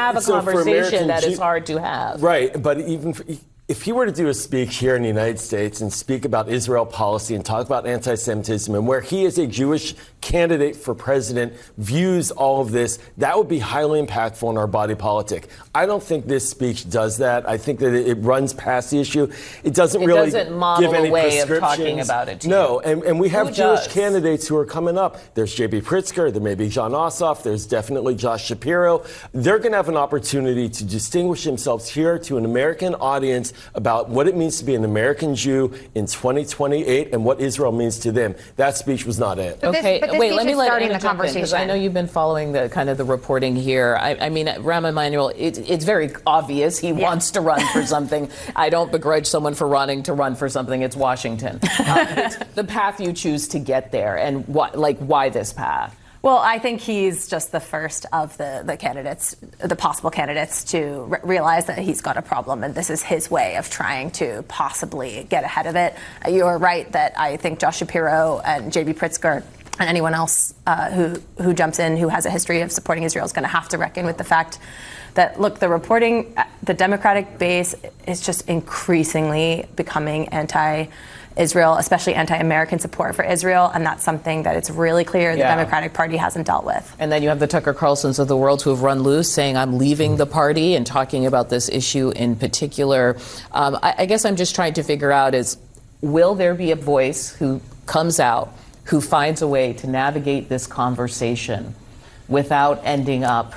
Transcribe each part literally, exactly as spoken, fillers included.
have a so conversation that Jew- is hard to have. Right, but even for, if he were to do a speech here in the United States and speak about Israel policy and talk about anti-Semitism, and where he is a Jewish candidate for president views all of this, that would be highly impactful in our body politic. I don't think this speech does that. I think that it, it runs past the issue. It doesn't it really doesn't model give any a way of prescriptions. talking about it to No, you. and, and we have Who Jewish does? candidates who are coming up. There's J B Pritzker, there may be John Ossoff, there's definitely Josh Shapiro. They're going to have an opportunity to distinguish themselves here to an American audience about what it means to be an American Jew in twenty twenty-eight and what Israel means to them. That speech was not it. But this- Okay, but this wait, speech let me is let starting Anna the jump in, 'cause conversation. I know you've been following the kind of the reporting here. I, I mean, Rahm Emanuel, it, it's very obvious he Yeah. wants to run for something. I don't begrudge someone for running to run for something. It's Washington. Um, it's the path you choose to get there, and what, like, why this path? Well, I think he's just the first of the, the candidates, the possible candidates, to re- realize that he's got a problem, and this is his way of trying to possibly get ahead of it. Uh, you're right that I think Josh Shapiro and J B Pritzker and anyone else uh, who who jumps in who has a history of supporting Israel is going to have to reckon with the fact that, look, the reporting, the Democratic base is just increasingly becoming anti- Israel, especially anti-American support for Israel, and that's something that it's really clear the Yeah. Democratic Party hasn't dealt with. And then you have the Tucker Carlsons of the world who have run loose saying, I'm leaving the party, and talking about this issue in particular. Um, I, I guess I'm just trying to figure out is, will there be a voice who comes out, who finds a way to navigate this conversation without ending up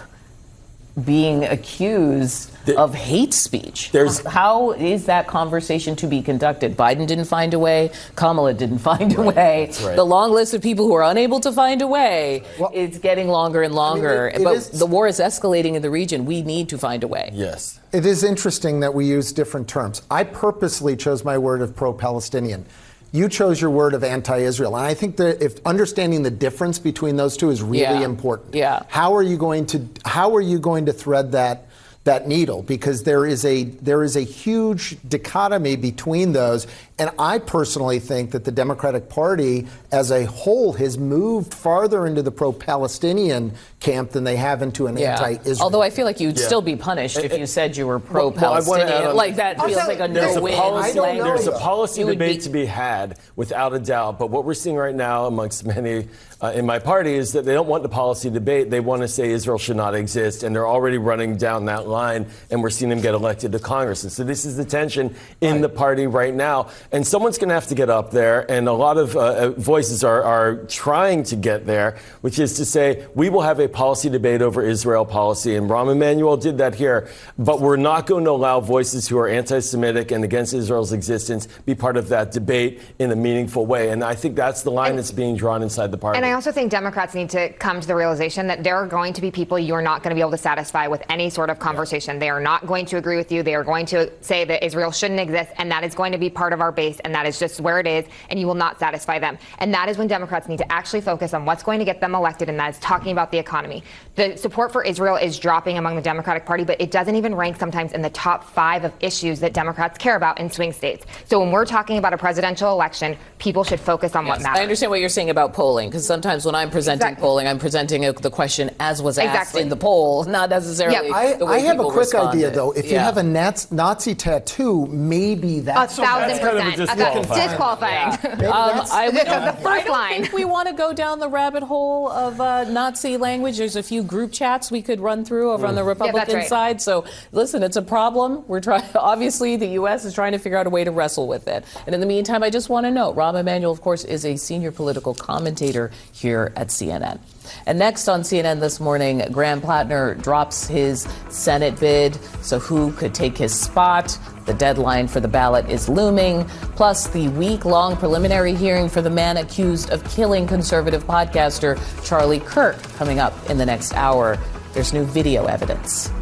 being accused The- of hate speech? There's- How is that conversation to be conducted? Biden didn't find a way. Kamala didn't find a way. That's right. The long list of people who are unable to find a way Well, is getting longer and longer. it- it but is- the war is escalating in the region. We need to find a way. Yes. It is interesting that we use different terms. I purposely chose my word of pro-Palestinian. You chose your word of anti-Israel. And I think that if understanding the difference between those two is really Yeah. important. Yeah. How are you going to how are you going to thread that that needle? Because there is a there is a huge dichotomy between those. And I personally think that the Democratic Party as a whole has moved farther into the pro-Palestinian camp than they have into an Yeah. anti-Israel. Although I feel like you'd Yeah. still be punished if you said you were Well, I wanna add pro-Palestinian. on- Like that feels Also, like a There's a no-win policy, I don't know. there's a though. policy You would debate be- to be had, without a doubt. But what we're seeing right now amongst many uh, in my party is that they don't want the policy debate. They want to say Israel should not exist, and they're already running down that line. And we're seeing them get elected to Congress. And so this is the tension in Right. the party right now. And someone's going to have to get up there, and a lot of uh, voices are, are trying to get there, which is to say we will have a policy debate over Israel policy. And Rahm Emanuel did that here, but we're not going to allow voices who are anti-Semitic and against Israel's existence be part of that debate in a meaningful way. And I think that's the line And- that's being drawn inside the party. And I also think Democrats need to come to the realization that there are going to be people you're not going to be able to satisfy with any sort of conversation. They are not going to agree with you. They are going to say that Israel shouldn't exist, and that is going to be part of our base, and that is just where it is, and you will not satisfy them. And that is when Democrats need to actually focus on what's going to get them elected, and that is talking about the economy. The support for Israel is dropping among the Democratic Party, but it doesn't even rank sometimes in the top five of issues that Democrats care about in swing states. So when we're talking about a presidential election, people should focus on what Yes, matters. I understand what you're saying about polling, because sometimes when I'm presenting Exactly. polling, I'm presenting a, the question as was asked Exactly. in the poll, not necessarily Yeah, I, the way I have a people quick responded. idea, though. If you Yeah. have a Naz- Nazi tattoo, maybe A that's thousand that's kind of a percent. disqualifying. disqualifying. maybe Um, that's- I, we The- don't, the I first don't line. think we want to go down the rabbit hole of uh, Nazi language. There's a few group chats we could run through over on the Republican right. side. So listen, it's a problem. We're trying. Obviously, the U S is trying to figure out a way to wrestle with it. And in the meantime, I just want to note, Rahm Emanuel, of course, is a senior political commentator here at C N N. And next on C N N this morning, Graham Plattner drops his Senate bid. So who could take his spot? The deadline for the ballot is looming. Plus, the week-long preliminary hearing for the man accused of killing conservative podcaster Charlie Kirk coming up in the next hour. There's new video evidence.